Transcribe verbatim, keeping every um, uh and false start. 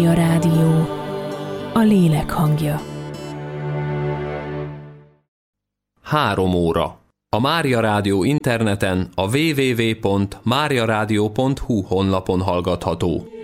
A Rádió, a lélek hangja. Három óra. A Mária Rádió interneten a double-u double-u double-u pont mária rádió pont hu honlapon hallgatható.